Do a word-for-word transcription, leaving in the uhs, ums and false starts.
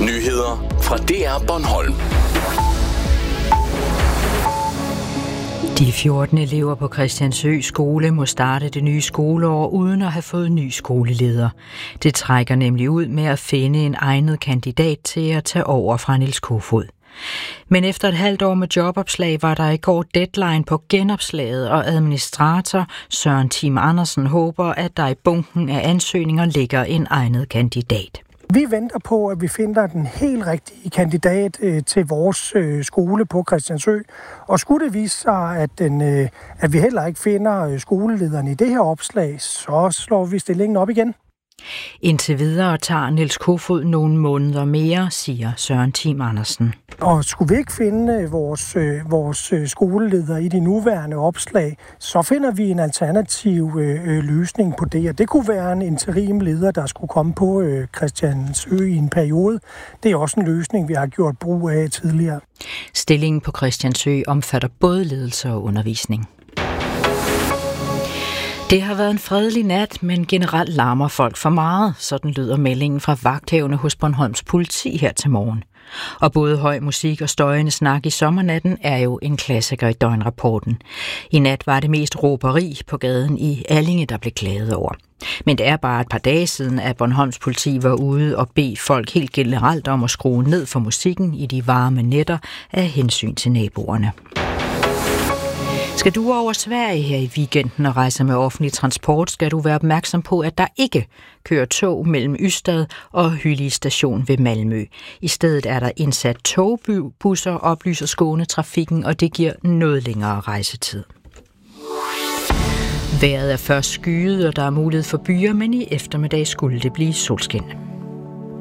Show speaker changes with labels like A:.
A: Nyheder fra D R Bornholm.
B: De fjorten elever på Christiansø skole må starte det nye skoleår uden at have fået ny skoleleder. Det trækker nemlig ud med at finde en egnet kandidat til at tage over fra Niels Kofod. Men efter et halvt år med jobopslag var der i går deadline på genopslaget, og administrator Søren Tim Andersen håber, at der i bunken af ansøgninger ligger en egnet kandidat.
C: Vi venter på, at vi finder den helt rigtige kandidat øh, til vores øh, skole på Christiansø. Og skulle det vise sig, at, den, øh, at vi heller ikke finder øh, skolelederen i det her opslag, så slår vi stillingen op igen.
B: Indtil videre tager Niels Kofod nogle måneder mere, siger Søren Tim Andersen.
C: Og skulle vi ikke finde vores, øh, vores skoleleder i de nuværende opslag, så finder vi en alternativ øh, løsning på det. Og det kunne være en interim leder, der skulle komme på øh, Christiansø i en periode. Det er også en løsning, vi har gjort brug af tidligere.
B: Stillingen på Christiansø omfatter både ledelse og undervisning. Det har været en fredelig nat, men generelt larmer folk for meget. Sådan lyder meldingen fra vagthavende hos Bornholms politi her til morgen. Og både høj musik og støjende snak i sommernatten er jo en klassiker i døgnrapporten. I nat var det mest råberi på gaden i Allinge, der blev klaget over. Men det er bare et par dage siden, at Bornholms politi var ude og bede folk helt generelt om at skrue ned for musikken i de varme nætter af hensyn til naboerne. Skal du over Sverige her i weekenden og rejse med offentlig transport, skal du være opmærksom på, at der ikke kører tog mellem Ystad og Hyllie station ved Malmø. I stedet er der indsat togbusser, oplyser Skånetrafikken, og det giver noget længere rejsetid. Vejret er først skyet, og der er mulighed for byer, men i eftermiddag skulle det blive solskin.